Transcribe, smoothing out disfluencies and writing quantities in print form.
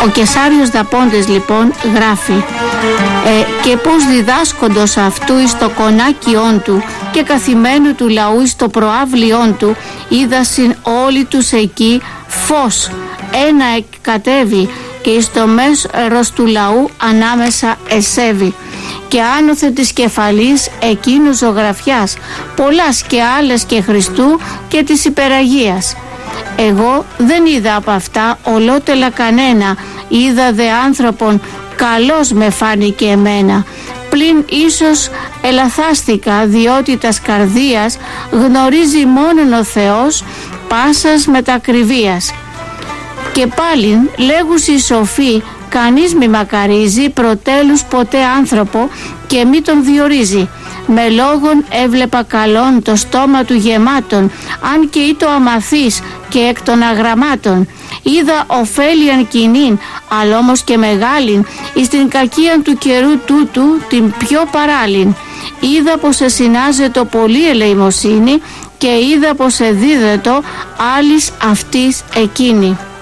Ο Κεσάριος Δαπόντες λοιπόν γράφει και πως διδάσκοντος αυτού εις το κονάκιόν του και καθημένου του λαού εις το προάβλιόν του είδασιν όλοι τους εκεί φως ένα εκκατέβει και εις το μέρος του λαού ανάμεσα εσέβη και άνωθε της κεφαλής εκείνου ζωγραφιάς πολλάς και άλλες και Χριστού και της υπεραγίας. Εγώ δεν είδα από αυτά ολότελα κανένα, είδα δε άνθρωπον καλός με φάνηκε εμένα. Πλην ίσως ελαθάστηκα διότι τας καρδίας γνωρίζει μόνον ο Θεός πάσας μετακριβίας. Και πάλιν λέγουσι οι σοφοί κανείς μη μακαρίζει προτέλους ποτέ άνθρωπο και μη τον διορίζει. Με λόγον έβλεπα καλόν το στόμα του γεμάτον αν και ήτο αμαθής και εκ των αγραμμάτων. Είδα ωφέλιαν κοινήν αλλά όμως και μεγάλην εις την κακίαν του καιρού τούτου την πιο παράλην. Είδα πως εσυνάζετο πολύ ελεημοσύνη και είδα πως εδίδετο άλλης αυτής εκείνη.